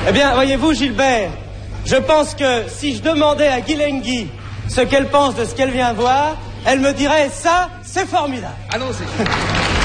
Eh bien, voyez-vous, Gilbert, je pense que si je demandais à Guilenghi ce qu'elle pense de ce qu'elle vient voir, elle me dirait, ça, c'est formidable. Ah non, c'est...